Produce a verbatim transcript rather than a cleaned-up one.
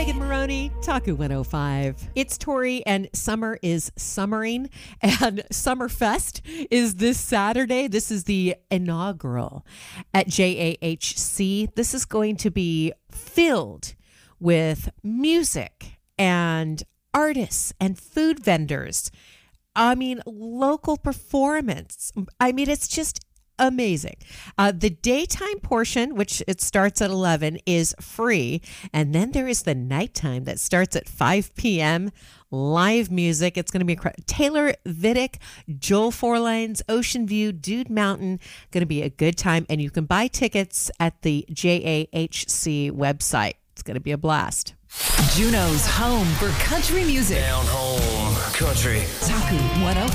Megan Maroney, Taku one oh five. It's Tori, and summer is summering, and Summerfest is this Saturday. This is the inaugural at J A H C. This is going to be filled with music and artists and food vendors. I mean, local performance. I mean, it's just amazing. Uh, the daytime portion, which it starts at eleven, is free. And then there is the nighttime that starts at five p.m. Live music. It's going to be incredible. Taylor Vidic, Joel Forlines, Ocean View, Dude Mountain. Going to be a good time. And you can buy tickets at the J A H C website. It's going to be a blast. Juneau's home for country music. Down home country. Taku one oh five.